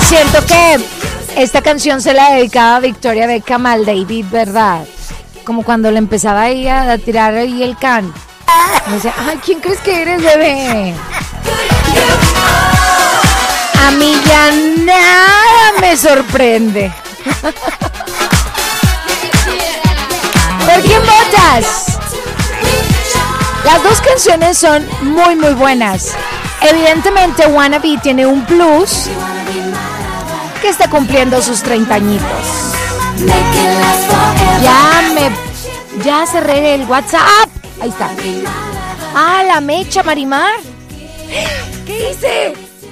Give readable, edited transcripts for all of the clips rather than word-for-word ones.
Siento que esta canción se la dedicaba Victoria Beckham al David, ¿verdad? Como cuando le empezaba ahí a tirar ahí el can. Me decía, ay, ¿quién crees que eres, bebé? A mí ya nada me sorprende. ¿Por quién votas? Las dos canciones son muy, muy buenas. Evidentemente, Wannabe tiene un plus que está cumpliendo sus 30 añitos. Ya cerré el WhatsApp. Ahí está. Ah, la mecha, Marimar. ¿Qué hice?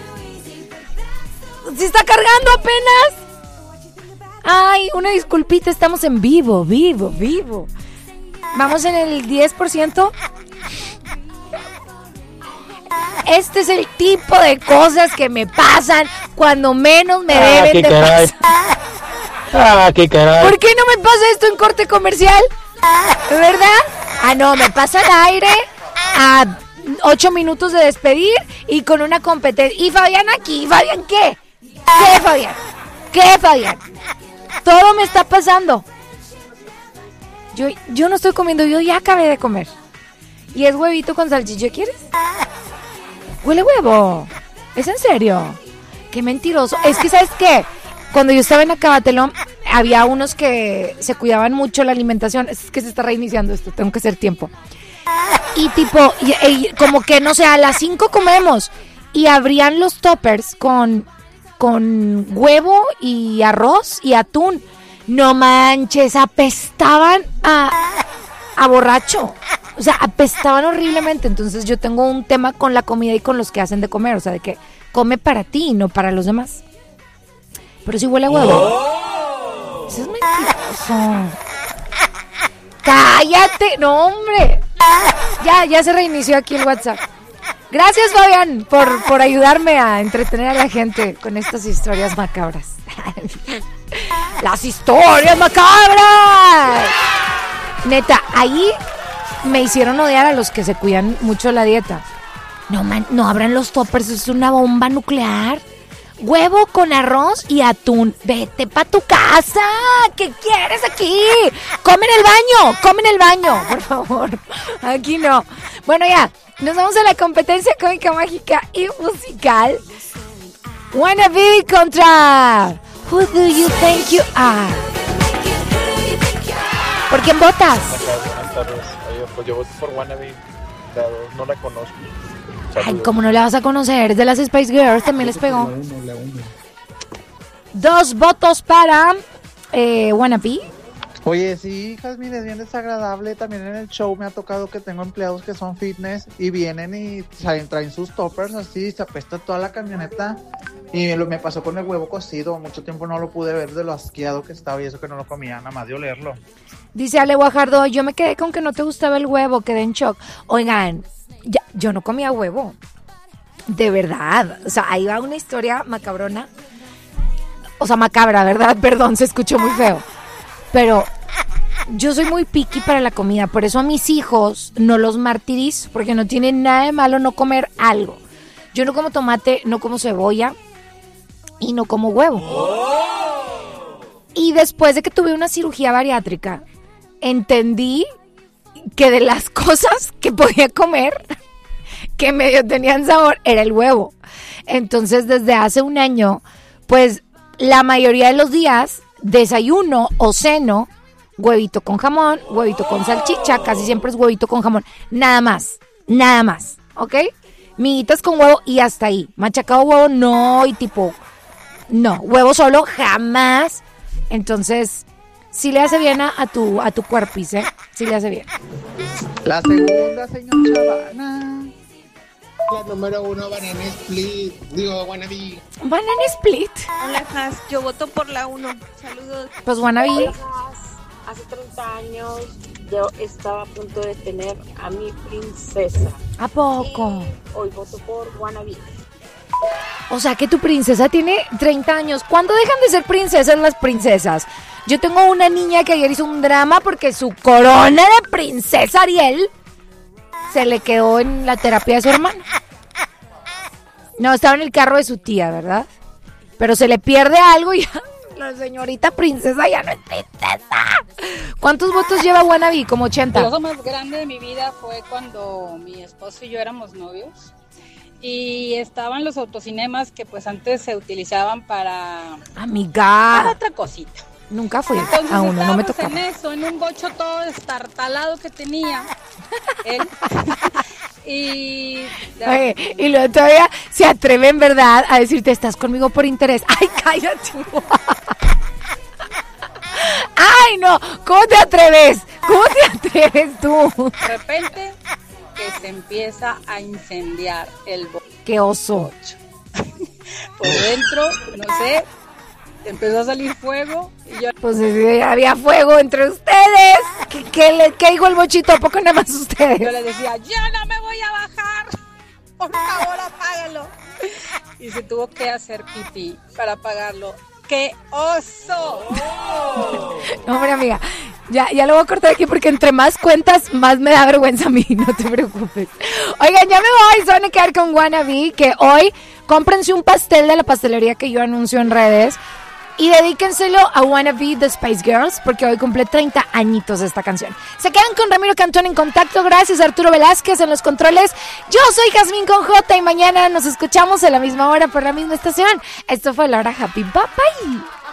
¿Se está cargando apenas? Ay, una disculpita, estamos en vivo. Vamos en el 10%. Este es el tipo de cosas que me pasan cuando menos me deben de pasar. ¡Qué caray! ¿Por qué no me pasa esto en corte comercial? ¿Verdad? Ah, no, me pasa al aire a 8 minutos de despedir y con una competencia. ¿Y Fabián aquí? ¿Fabián qué? ¿Qué, Fabián? ¿Qué, Fabián? Todo me está pasando. Yo no estoy comiendo, yo ya acabé de comer. Y es huevito con salchicha, ¿quieres? Huele huevo. ¿Es en serio? Qué mentiroso. Es que, ¿sabes qué? Cuando yo estaba en Acabatelón, había unos que se cuidaban mucho la alimentación. Es que se está reiniciando esto, tengo que hacer tiempo. Y tipo, como que, no sé, a las 5 comemos. Y abrían los toppers con huevo y arroz y atún. No manches, apestaban a borracho. O sea, apestaban horriblemente. Entonces yo tengo un tema con la comida y con los que hacen de comer. O sea, de que come para ti y no para los demás. Pero sí huele a huevo. ¡Oh! Eso es mentiroso. ¡Cállate! ¡No, hombre! Ya se reinició aquí el WhatsApp. Gracias, Fabián, por ayudarme a entretener a la gente con estas historias macabras. ¡Las historias macabras! Neta, ahí me hicieron odiar a los que se cuidan mucho la dieta. No abran los toppers, es una bomba nuclear. Huevo con arroz y atún. Vete pa' tu casa. ¿Qué quieres aquí? Come en el baño, por favor. Aquí no. Bueno, ya, nos vamos a la competencia cómica, mágica y musical. Wannabe contra Who Do You Think You Are. ¿Por quién votas? Buenas tardes. Pues yo voto por Wannabe. No la conozco. Ay, ¿cómo no la vas a conocer? De las Spice Girls también les pegó. 2 votos para Wannabe. Oye, sí, Jasmine, es bien desagradable. También en el show me ha tocado que tengo empleados que son fitness y vienen y traen sus toppers así, se apesta toda la camioneta. Y me pasó con el huevo cocido. Mucho tiempo no lo pude ver de lo asqueado que estaba y eso que no lo comía, nada más de olerlo. Dice Ale Guajardo, yo me quedé con que no te gustaba el huevo, quedé en shock. Oigan, yo no comía huevo. De verdad. O sea, ahí va una historia macabrona. O sea, macabra, ¿verdad? Perdón, se escuchó muy feo. Pero yo soy muy picky para la comida. Por eso a mis hijos no los martirizo. Porque no tiene nada de malo no comer algo. Yo no como tomate, no como cebolla y no como huevo. Y después de que tuve una cirugía bariátrica, entendí que de las cosas que podía comer, que medio tenían sabor, era el huevo. Entonces, desde hace un año, pues, la mayoría de los días, desayuno o ceno, huevito con jamón, huevito con salchicha, casi siempre es huevito con jamón. Nada más, ¿ok? Miguitas con huevo y hasta ahí. Machacado huevo, no, y tipo, no, huevo solo, jamás. Entonces, sí le hace bien a tu cuerpis, ¿eh? Sí le hace bien. La segunda, señor Chavana. La número 1, Banana Split. Digo, Wannabe. ¿Banana Split? Hola, Has. Yo voto por la 1. Saludos. Pues Wannabe. Hace 30 años yo estaba a punto de tener a mi princesa. ¿A poco? Y hoy voto por Wannabe. O sea que tu princesa tiene 30 años. ¿Cuándo dejan de ser princesas las princesas? Yo tengo una niña que ayer hizo un drama porque su corona de princesa Ariel se le quedó en la terapia de su hermana. No, estaba en el carro de su tía, ¿verdad? pero se le pierde algo y ya, la señorita princesa ya no es princesa. ¿Cuántos votos lleva Wannabe? Como 80. El oso más grande de mi vida fue cuando mi esposo y yo éramos novios y estaban los autocinemas que pues antes se utilizaban para Amiga, otra cosita. nunca fui Entonces a uno, no me estábamos tocaba. en eso, en un bocho todo destartalado que tenía él. Y Oye, y luego todavía se atreven, ¿verdad?, a decirte, estás conmigo por interés. Ay, cállate. Ay, no, ¿cómo te atreves? ¿Cómo te atreves tú? de repente que se empieza a incendiar el bocho. Qué oso. Por dentro, no sé, empezó a salir fuego y yo Pues había fuego entre ustedes. ¿Qué dijo el bochito? ¿A poco nada más ustedes? le decía, yo no me voy a bajar, por favor apágalo. Y se tuvo que hacer pipí para apagarlo. ¡Qué oso! No, hombre, amiga, ya lo voy a cortar aquí porque entre más cuentas, más me da vergüenza a mí, no te preocupes. Oigan, ya me voy, se van a quedar con Wannabe, que hoy cómprense un pastel de la pastelería que yo anuncio en redes y dedíquenselo a Wannabe The Spice Girls, porque hoy cumple 30 añitos esta canción. Se quedan con Ramiro Cantón en contacto, gracias a Arturo Velázquez en los controles. Yo soy Jazmín con J y mañana nos escuchamos a la misma hora por la misma estación. Esto fue La Hora Happy, bye bye.